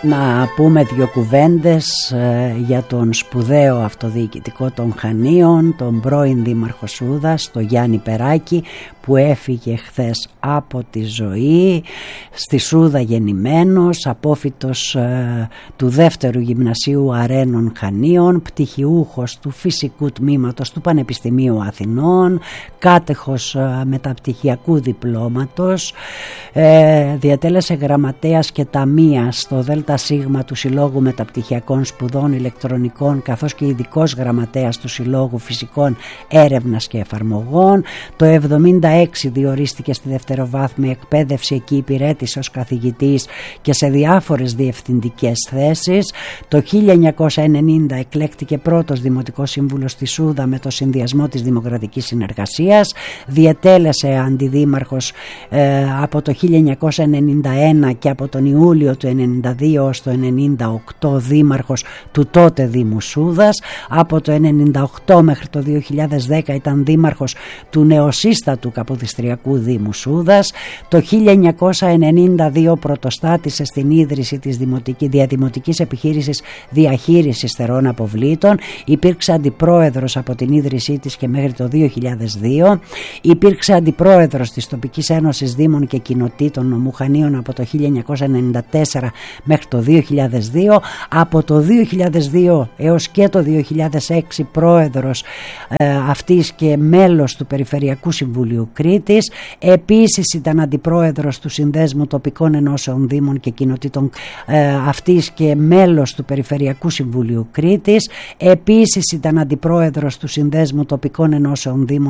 Να πούμε δύο κουβέντες για τον σπουδαίο αυτοδιοικητικό των Χανίων, τον πρώην δήμαρχο Σούδας, τον Γιάννη Περάκη, που έφυγε χθες από τη ζωή, στη Σούδα γεννημένος, απόφοιτος του δεύτερου γυμνασίου Αρένων Χανίων, πτυχιούχος του φυσικού τμήματος του Πανεπιστημίου Αθηνών, κάτεχος μεταπτυχιακού διπλώματος, διατέλεσε γραμματέας και ταμείας στο ΔΣ του Συλλόγου Μεταπτυχιακών Σπουδών Ηλεκτρονικών, καθώς και ειδικός γραμματέας του Συλλόγου Φυσικών Έρευνας και Εφαρμογών. Το 1976 διορίστηκε στη δευτεροβάθμια εκπαίδευση, εκεί υπηρέτησε ως καθηγητής και σε διάφορες διευθυντικές θέσεις. Το 1990 εκλέκτηκε πρώτος δημοτικός σύμβουλος στη Σούδα με το συνδυασμό της Δημοκρατικής Συνεργασίας. Διετέλεσε αντιδήμαρχος από το 1991 και από τον Ιούλιο του 1992 ως το 1998 δήμαρχος του τότε Δήμου Σούδας. Από το 1998 μέχρι το 2010 ήταν δήμαρχος του νεοσύστατου Καποδιστριακού Δήμου Σούδας. Το 1992 πρωτοστάτησε στην ίδρυση της διαδημοτικής επιχείρησης διαχείρισης στερών αποβλήτων. Υπήρξε αντιπρόεδρος από την ίδρυσή της και μέχρι το 2002. Υπήρξε αντιπρόεδρος της Τοπικής Ένωσης Δήμων και Κοινοτήτων Νομού Χανίων από το 1994 μέχρι το 2002. Από το 2002 έως και το 2006 πρόεδρος αυτής και μέλος του Περιφερειακού Συμβουλίου Κρήτης. Επίσης ήταν αντιπρόεδρος του Συνδέσμου Τοπικών Ενώσεων Δήμων και Κοινοτήτων αυτής και μέλος του Περιφερειακού Συμβουλίου Κρήτης. Επίσης ήταν αντιπρόεδρος του Συνδέσμου Τοπικών Ενώσεων Δήμων